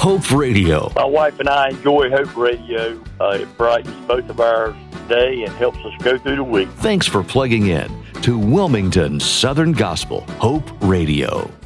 Hope Radio. My wife and I enjoy Hope Radio. It brightens both of our day and helps us go through the week. Thanks for plugging in to Wilmington Southern Gospel Hope Radio.